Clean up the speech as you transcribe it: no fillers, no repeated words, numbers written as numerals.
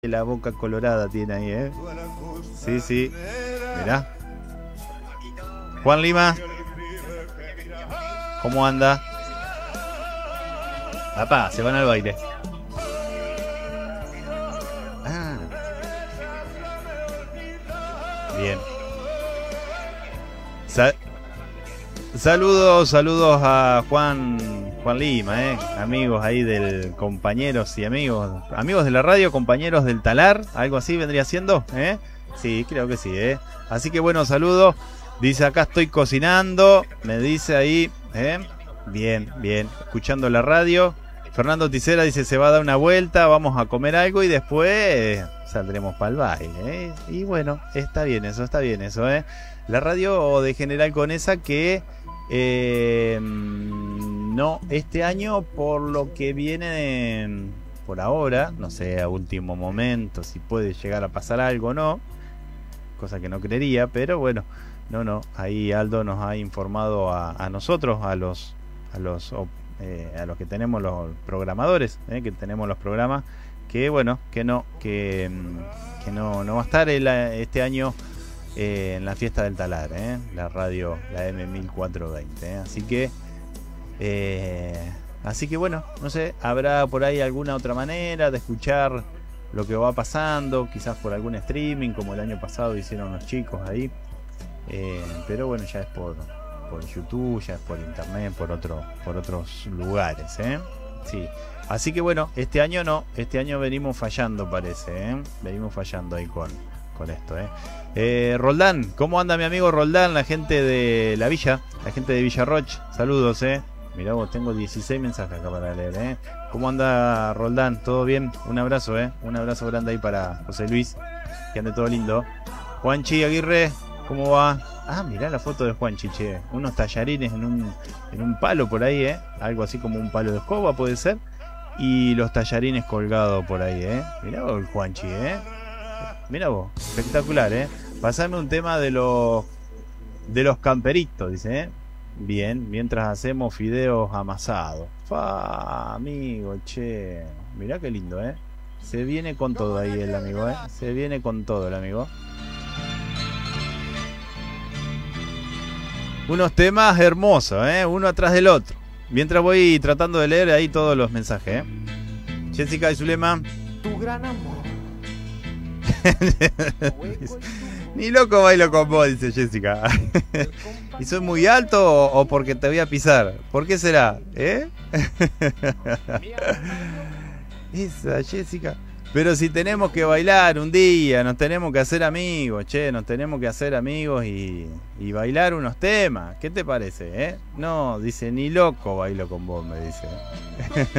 La boca colorada tiene ahí, ¿eh? Sí, sí. Mirá. Juan Lima. ¿Cómo anda? Papá, se van al baile. Ah. Bien. Saludos a Juan Lima, amigos ahí del compañeros y amigos de la radio, compañeros del talar, algo así vendría siendo, sí, creo que sí, así que bueno, saludos. Dice acá estoy cocinando, me dice ahí, bien, escuchando la radio. Fernando Ticera dice se va a dar una vuelta, vamos a comer algo y después saldremos para el baile, y bueno, está bien eso, La radio de General Conesa que no, este año por lo que viene por ahora, no sé, a último momento, si puede llegar a pasar algo o no, cosa que no creería, pero bueno, no, ahí Aldo nos ha informado a nosotros, a los que tenemos los programadores, que tenemos los programas, que bueno, que no va a estar este año en la fiesta del talar, la radio, la M1420, así que bueno, no sé, habrá por ahí alguna otra manera de escuchar lo que va pasando, quizás por algún streaming como el año pasado hicieron los chicos ahí, pero bueno, ya es por YouTube, ya es por internet, por otros lugares, sí. Así que bueno, este año venimos fallando, parece, venimos fallando ahí con esto, Roldán, ¿cómo anda mi amigo Roldán? La gente de la villa, la gente de Villarroch, saludos, mirá vos, tengo 16 mensajes acá para leer, ¿cómo anda Roldán? ¿Todo bien? Un abrazo, un abrazo grande ahí para José Luis, que ande todo lindo. Juanchi Aguirre, ¿cómo va? Ah, mirá la foto de Juanchi, che, unos tallarines en un palo por ahí, algo así como un palo de escoba puede ser, y los tallarines colgados por ahí, mirá vos el Juanchi, mirá vos, espectacular, pasame un tema de los camperitos, dice, bien, mientras hacemos fideos amasados. Amigo, che, mirá qué lindo, se viene con todo ahí el amigo, se viene con todo el amigo. Unos temas hermosos, uno atrás del otro, mientras voy tratando de leer ahí todos los mensajes, Jessica y Zulema. Tu gran amor. Ni loco bailo con vos, dice Jessica. ¿Y soy muy alto o porque te voy a pisar? ¿Por qué será? Esa Jessica. Pero si tenemos que bailar un día, nos tenemos que hacer amigos, nos tenemos que hacer amigos y bailar unos temas. ¿Qué te parece, No, dice, ni loco bailo con vos, me dice.